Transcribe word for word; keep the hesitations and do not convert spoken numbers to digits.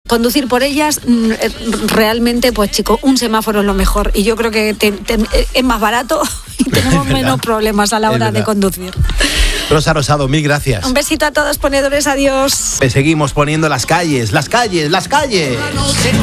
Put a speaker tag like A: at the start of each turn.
A: conducir por ellas, realmente, pues chico, un semáforo es lo mejor. Y yo creo que te, te, es más barato y tenemos menos problemas a la hora de conducir.
B: Rosa Rosado, mil gracias.
A: Un besito a todos, ponedores, adiós.
B: Seguimos poniendo las calles, las calles, las calles.